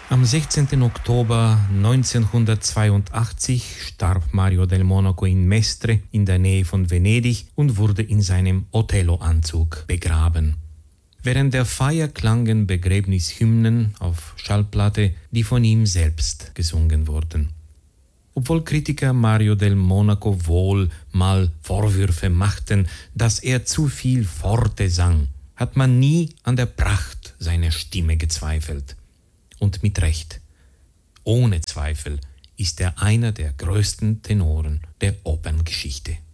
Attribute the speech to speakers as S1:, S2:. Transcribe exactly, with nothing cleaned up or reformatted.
S1: Am sechzehnten Oktober neunzehnhundertzweiundachtzig starb Mario del Monaco in Mestre in der Nähe von Venedig und wurde in seinem Othello-Anzug begraben. Während der Feier klangen Begräbnishymnen auf Schallplatte, die von ihm selbst gesungen wurden. Obwohl Kritiker Mario del Monaco wohl mal Vorwürfe machten, dass er zu viel Forte sang, hat man nie an der Pracht seiner Stimme gezweifelt. Und mit Recht. Ohne Zweifel ist er einer der größten Tenoren der Operngeschichte.